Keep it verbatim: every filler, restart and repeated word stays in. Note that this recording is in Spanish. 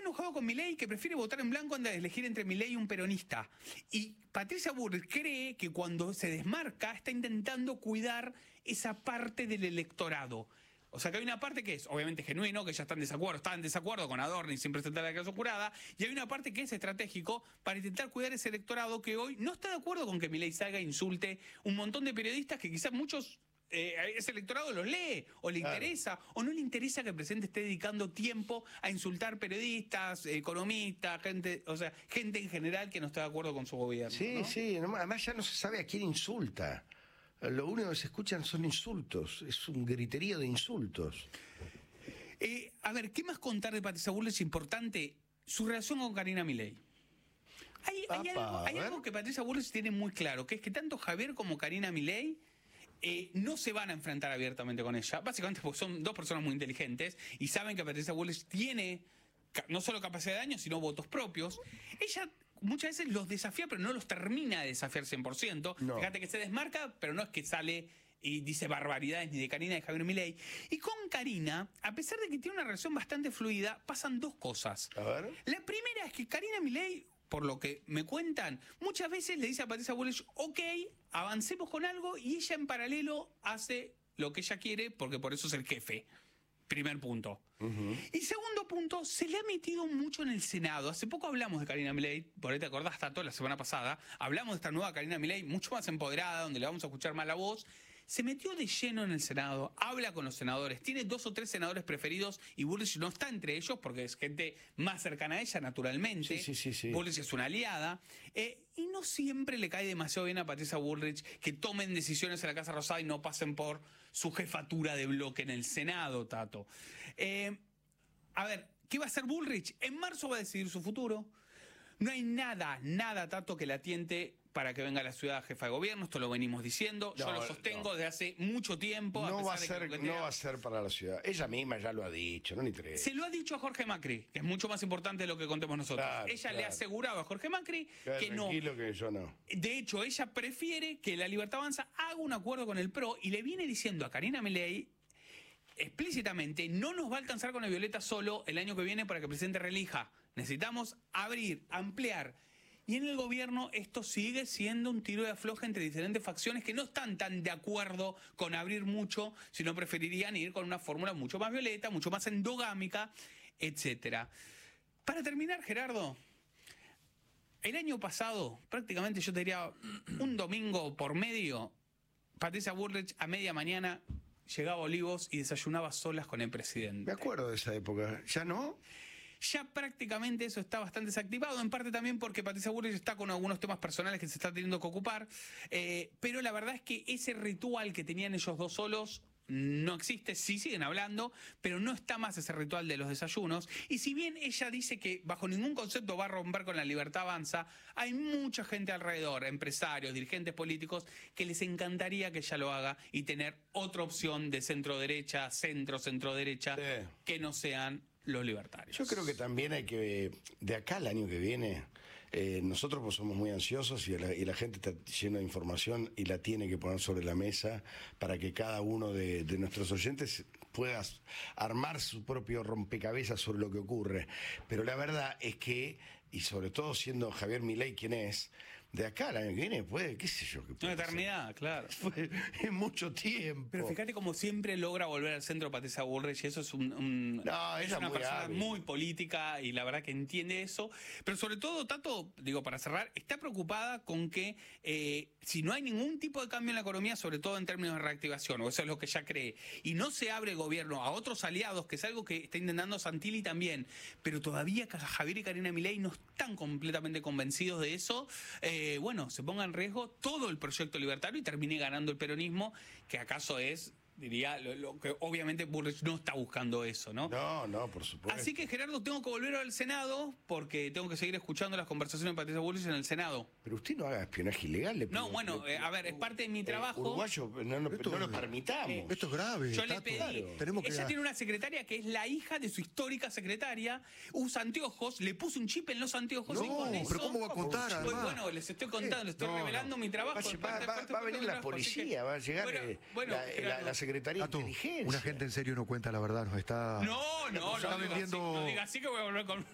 enojado con Milei que prefiere votar en blanco antes de elegir entre Milei y un peronista. Y Patricia Bullrich cree que cuando se desmarca está intentando cuidar esa parte del electorado. O sea que hay una parte que es obviamente genuino, que ya están en desacuerdo, están en desacuerdo con Adorni sin presentar la declaración jurada, y hay una parte que es estratégico para intentar cuidar ese electorado que hoy no está de acuerdo con que Milei salga e insulte un montón de periodistas que quizás muchos, eh, ese electorado los lee, o le claro. interesa, o no le interesa que el presidente esté dedicando tiempo a insultar periodistas, economistas, gente, o sea, gente en general que no está de acuerdo con su gobierno. Sí, ¿no? sí, además ya no se sabe a quién insulta. Lo único que se escuchan son insultos, es un griterío de insultos. Eh, a ver, ¿qué más contar de Patricia Bullrich? Importante, su relación con Karina Milei. Hay, hay, Apa, algo, hay algo que Patricia Bullrich tiene muy claro, que es que tanto Javier como Karina Milei eh, no se van a enfrentar abiertamente con ella, básicamente porque son dos personas muy inteligentes y saben que Patricia Bullrich tiene no solo capacidad de daño, sino votos propios. Ella muchas veces los desafía, pero no los termina de desafiar cien por ciento. No. Fíjate que se desmarca, pero no es que sale y dice barbaridades ni de Karina ni de Javier Milei. Y con Karina, a pesar de que tiene una relación bastante fluida, pasan dos cosas. A ver. La primera es que Karina Milei, por lo que me cuentan, muchas veces le dice a Patricia Bullrich, ok, avancemos con algo, y ella en paralelo hace lo que ella quiere, porque por eso es el jefe. Primer punto. Uh-huh. Y segundo punto, se le ha metido mucho en el Senado. Hace poco hablamos de Karina Milei, por ahí te acordás, Tato, la semana pasada. Hablamos de esta nueva Karina Milei, mucho más empoderada, donde le vamos a escuchar más la voz. Se metió de lleno en el Senado, habla con los senadores, tiene dos o tres senadores preferidos y Bullrich no está entre ellos porque es gente más cercana a ella, naturalmente. Sí, sí, sí, sí. Bullrich es una aliada. Eh, y no siempre le cae demasiado bien a Patricia Bullrich que tomen decisiones en la Casa Rosada y no pasen por su jefatura de bloque en el Senado, Tato. Eh, a ver, ¿qué va a hacer Bullrich? En marzo va a decidir su futuro. No hay nada, nada, Tato, que la tiente para que venga a la ciudad jefa de gobierno, esto lo venimos diciendo, no, yo lo sostengo no. desde hace mucho tiempo. No, a va, a ser, no tenga... va a ser para la ciudad. Ella misma ya lo ha dicho, no ni tres. Se lo ha dicho a Jorge Macri, que es mucho más importante de lo que contemos nosotros. Claro, ella claro. le ha asegurado a Jorge Macri claro, que no. Tranquilo que yo no. De hecho, ella prefiere que la Libertad Avanza haga un acuerdo con el P R O y le viene diciendo a Karina Milei explícitamente, no nos va a alcanzar con la Violeta solo el año que viene para que el presidente reelija. Necesitamos abrir, ampliar. Y en el gobierno esto sigue siendo un tiro de afloja entre diferentes facciones que no están tan de acuerdo con abrir mucho, sino preferirían ir con una fórmula mucho más violeta, mucho más endogámica, etcétera. Para terminar, Gerardo, el año pasado, prácticamente yo te diría un domingo por medio, Patricia Bullrich a media mañana llegaba a Olivos y desayunaba solas con el presidente. Me acuerdo de esa época. ¿Ya no? Ya prácticamente eso está bastante desactivado, en parte también porque Patricia Bullrich está con algunos temas personales que se está teniendo que ocupar, eh, pero la verdad es que ese ritual que tenían ellos dos solos no existe, sí siguen hablando, pero no está más ese ritual de los desayunos. Y si bien ella dice que bajo ningún concepto va a romper con la Libertad Avanza, hay mucha gente alrededor, empresarios, dirigentes políticos, que les encantaría que ella lo haga y tener otra opción de centro-derecha, centro-centro-derecha, sí. que no sean los libertarios. Yo creo que también hay que, de acá al año que viene, eh, nosotros pues somos muy ansiosos y la, y la gente está llena de información y la tiene que poner sobre la mesa para que cada uno de, de nuestros oyentes pueda armar su propio rompecabezas sobre lo que ocurre. Pero la verdad es que, y sobre todo siendo Javier Milei quien es, de acá al año que viene puede, qué sé yo. Qué puede una eternidad, hacer. Claro. Es mucho tiempo. Pero fíjate como siempre logra volver al centro Patricia Bullrich, y eso es, un, un, no, es una muy persona hábil. Muy política y la verdad que entiende eso. Pero sobre todo, Tato, digo, para cerrar, está preocupada con que eh, si no hay ningún tipo de cambio en la economía, sobre todo en términos de reactivación, o eso es lo que ella cree, y no se abre el gobierno a otros aliados, que es algo que está intentando Santilli también, pero todavía Javier y Karina Milei no están completamente convencidos de eso, eh, bueno, se ponga en riesgo todo el proyecto libertario y termine ganando el peronismo, que acaso es, diría, lo, lo que obviamente Bullrich no está buscando eso, ¿no? No, no, por supuesto. Así que, Gerardo, tengo que volver al Senado porque tengo que seguir escuchando las conversaciones de Patricia Bullrich en el Senado. Pero usted no haga espionaje ilegal. Le no, bueno, le, eh, a ver, es parte de mi trabajo. Eh, uruguayo, no, no, no lo permitamos. Eh, esto es grave. Yo le pedí. Claro. Tenemos que ella tiene una secretaria que es la hija de su histórica secretaria, usa anteojos, le puso un chip en los anteojos no, y con eso... pero ¿cómo va a contar? Pues, bueno, les estoy contando, les estoy no, revelando no. mi trabajo. Va, va, va, va a venir la policía, que, va a llegar bueno, eh, bueno, la, la, la secretaría de inteligencia. Una gente en serio no cuenta la verdad, nos está... No, no, está no, vendiendo... diga así, no diga así que voy a volver con...